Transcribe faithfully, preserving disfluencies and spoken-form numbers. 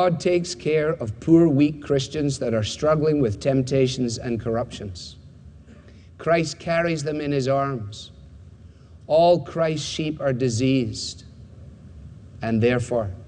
God takes care of poor, weak Christians that are struggling with temptations and corruptions. Christ carries them in his arms. All Christ's sheep are diseased, and therefore